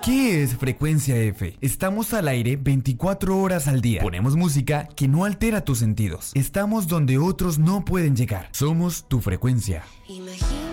¿Qué es Frecuencia F? Estamos al aire 24 horas al día. Ponemos música que no altera tus sentidos. Estamos donde otros no pueden llegar. Somos tu frecuencia. Imagina